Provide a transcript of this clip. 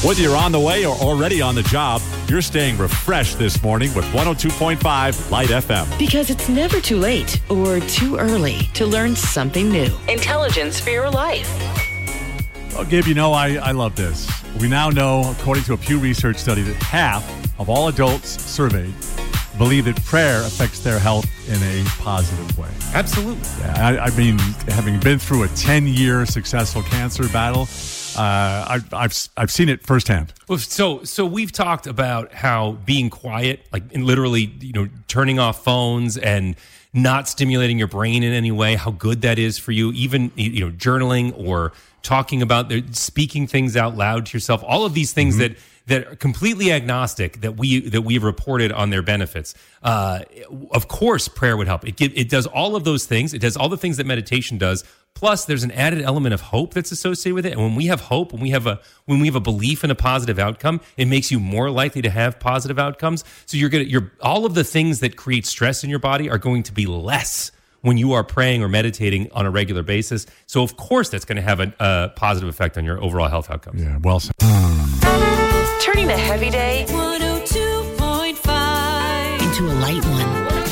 Whether you're on the way or already on the job, you're staying refreshed this morning with 102.5 Light FM. Because it's never too late or too early to learn something new. Intelligence for your life. Well, Gabe, I love this. We now know, according to a Pew Research study, that half of all adults surveyed believe that prayer affects their health in a positive way. Absolutely. Yeah, I mean, having been through a 10-year successful cancer battle, I've seen it firsthand. Well, so we've talked about how being quiet, like in literally, turning off phones and not stimulating your brain in any way, how good that is for you. Even journaling or talking about speaking things out loud to yourself. All of these things that are completely agnostic that we've reported on their benefits. Of course, prayer would help. It does all of those things. It does all the things that meditation does. Plus, there's an added element of hope that's associated with it. And when we have hope, when we have a belief in a positive outcome, it makes you more likely to have positive outcomes. So all of the things that create stress in your body are going to be less when you are praying or meditating on a regular basis. So, of course, that's going to have a positive effect on your overall health outcomes. Yeah, well said. Turning a heavy day